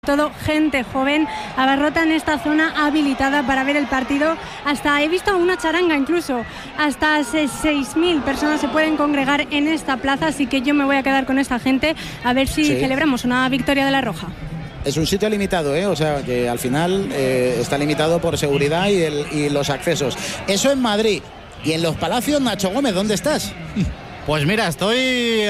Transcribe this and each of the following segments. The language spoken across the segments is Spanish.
todo gente joven, abarrotan esta zona habilitada para ver el partido. Hasta he visto una charanga incluso, hasta 6.000 personas se pueden congregar en esta plaza, así que yo me voy a quedar con esta gente a ver si celebramos una victoria de la Roja. Es un sitio limitado, o sea que al final está limitado por seguridad y los accesos. Eso en Madrid. Y en Los Palacios, Nacho Gómez, ¿dónde estás? Pues mira, estoy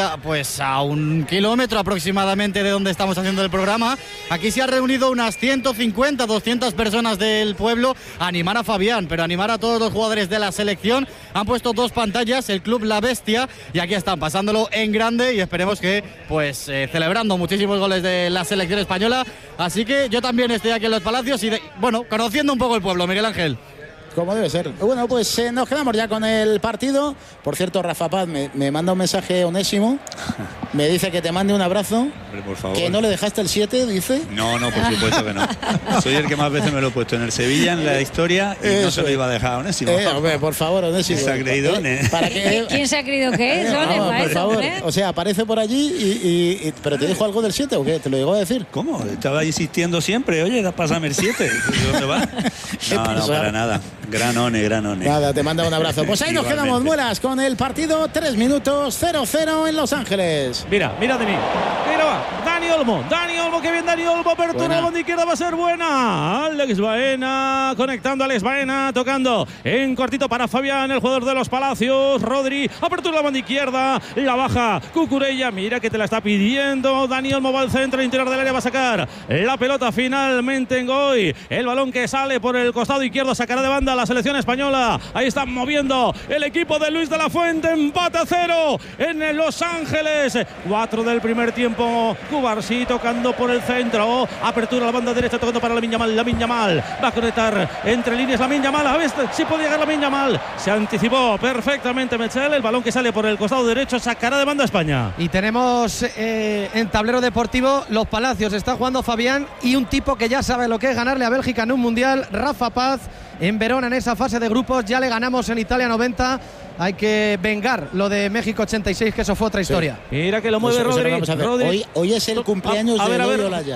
a 1 kilómetro aproximadamente de donde estamos haciendo el programa. Aquí se han reunido unas 150, 200 personas del pueblo a animar a Fabián, pero animar a todos los jugadores de la selección. Han puesto 2 pantallas, el Club La Bestia, y aquí están pasándolo en grande y esperemos que, celebrando muchísimos goles de la selección española. Así que yo también estoy aquí en Los Palacios y, conociendo un poco el pueblo, Miguel Ángel. Como debe ser. Bueno, pues nos quedamos ya con el partido. Por cierto, Rafa Paz me manda un mensaje Onésimo. Me dice que te mande un abrazo. Hombre, por favor. Que no le dejaste el 7, dice. No, por supuesto que no. Soy el que más veces me lo he puesto en el Sevilla, en la historia, y no se lo iba a dejar a Onésimo. Hombre, por favor, Onésimo. Se ha creído, ¿Quién se ha creído que es? Por favor. O sea, aparece por allí ¿pero te dijo algo del 7 o qué? ¿Te lo llegó a decir? ¿Cómo? Estaba insistiendo siempre. Oye, pásame el 7. ¿Dónde va? No, para nada. Gran one. Nada, te manda un abrazo. Pues ahí nos quedamos, Muelas, con el partido. 3 minutos, 0-0 en Los Ángeles. Mira de mí. Mira, va. Dani Olmo, que bien Dani Olmo. Apertura a banda izquierda va a ser buena. Alex Baena, conectando a Alex Baena, tocando en cortito para Fabián, el jugador de Los Palacios. Rodri, apertura a la banda izquierda. La baja Cucurella. Mira que te la está pidiendo. Dani Olmo va al centro, interior del área, va a sacar la pelota finalmente en Ngoy. El balón que sale por el costado izquierdo, sacará de banda la selección española. Ahí están moviendo el equipo de Luis de la Fuente. Empate a 0 en Los Ángeles. 4 del primer tiempo. Cubarsí tocando por el centro. Apertura a la banda derecha, tocando para Lamine Yamal. Va a conectar entre líneas Lamine Yamal. A ver si puede llegar Lamine Yamal. Se anticipó perfectamente Metzel. El balón que sale por el costado derecho sacará de banda a España. Y tenemos en tablero deportivo Los Palacios. Está jugando Fabián y un tipo que ya sabe lo que es ganarle a Bélgica en un mundial, Rafa Paz. En Verona, en esa fase de grupos, ya le ganamos en Italia 90. Hay que vengar lo de México 86, que eso fue otra historia. Mira que lo mueve Rodri. Hoy es el cumpleaños de Eloy Olaya.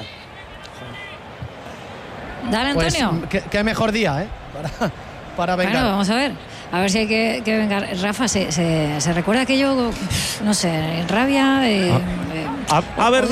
Dale, Antonio. Pues, qué mejor día, para vengar. Bueno, vamos a ver si hay que vengar. Rafa, se recuerda aquello, no sé, rabia. A ver,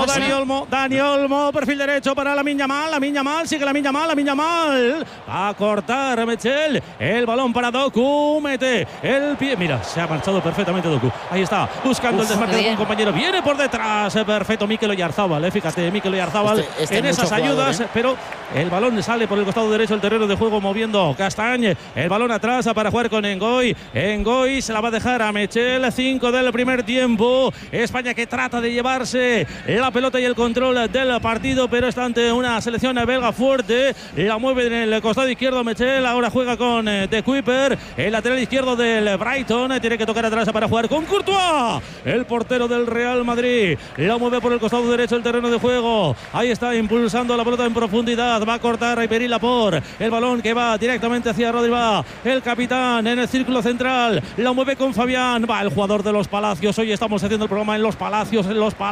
Dani Olmo, perfil derecho para Lamine Yamal, sigue Lamine Yamal, va a cortar Metzel, el balón para Doku, mete el pie, mira, se ha marchado perfectamente Doku, ahí está, buscando el desmarque de un compañero, viene por detrás, perfecto, Mikel Oyarzábal, fíjate, Mikel Oyarzábal en esas ayudas, pero el balón sale por el costado derecho, el terreno de juego moviendo Castañ, el balón atrás para jugar con Ngoy se la va a dejar a Metzel, 5 del primer tiempo, España que trata de llevarse la pelota y el control del partido, pero está ante una selección belga fuerte, la mueve en el costado izquierdo Metzel, ahora juega con De Kuyper, el lateral izquierdo del Brighton, tiene que tocar atrás para jugar con Courtois, el portero del Real Madrid, la mueve por el costado derecho el terreno de juego, ahí está impulsando la pelota en profundidad, va a cortar Ribéry Laporte, el balón que va directamente hacia Rodri, va el capitán en el círculo central, la mueve con Fabián, va el jugador de Los Palacios, hoy estamos haciendo el programa en Los Palacios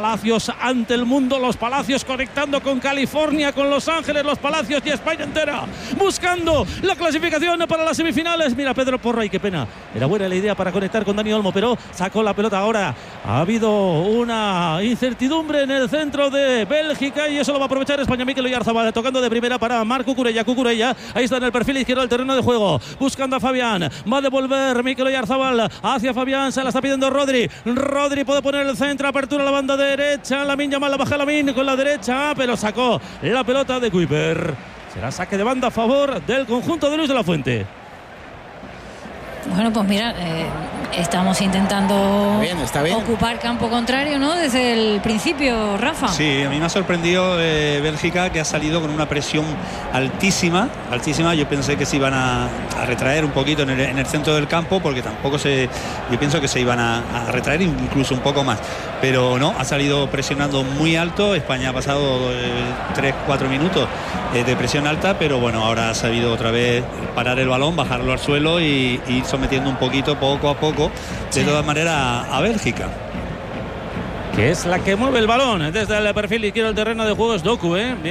ante el mundo, Los Palacios conectando con California, con Los Ángeles, Los Palacios y España entera, buscando la clasificación para las semifinales. Mira Pedro Porro, y qué pena, era buena la idea para conectar con Dani Olmo, pero sacó la pelota ahora. Ha habido una incertidumbre en el centro de Bélgica y eso lo va a aprovechar España. Mikel Oyarzábal tocando de primera para Marc Cucurella, ahí está en el perfil izquierdo del terreno de juego, buscando a Fabián, va a devolver Mikel Oyarzábal hacia Fabián, se la está pidiendo Rodri puede poner el centro, apertura a la banda derecha, Lamine Yamal, la baja Lamine con la derecha, pero sacó la pelota de Kuyper. Será saque de banda a favor del conjunto de Luis de la Fuente. Bueno, pues mira, estamos intentando está bien. ocupar campo contrario, ¿no? Desde el principio, Rafa. Sí, a mí me ha sorprendido Bélgica, que ha salido con una presión altísima. Yo pensé que se iban a retraer un poquito en el centro del campo, porque yo pienso que se iban a retraer incluso un poco más. Pero no, ha salido presionando muy alto. España ha pasado 3-4 minutos de presión alta, pero bueno, ahora ha sabido otra vez parar el balón, bajarlo al suelo y sometiendo un poquito, poco a poco, de todas maneras, a Bélgica. Que es la que mueve el balón desde el perfil izquierdo del terreno de juego, es Doku, Mira